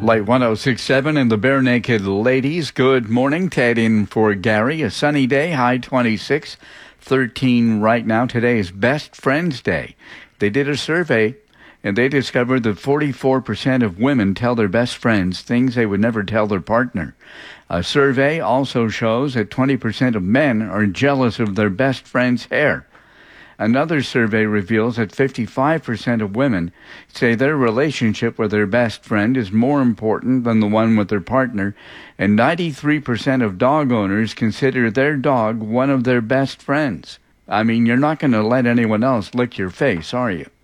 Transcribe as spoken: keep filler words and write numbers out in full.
Light one oh six point seven and the Bare Naked Ladies. Good morning. Ted in for Gary. A sunny day, high twenty-six, thirteen right now. Today is Best Friends Day. They did a survey and they discovered that forty-four percent of women tell their best friends things they would never tell their partner. A survey also shows that twenty percent of men are jealous of their best friend's hair. Another survey reveals that fifty-five percent of women say their relationship with their best friend is more important than the one with their partner, and ninety-three percent of dog owners consider their dog one of their best friends. I mean, you're not going to let anyone else lick your face, are you?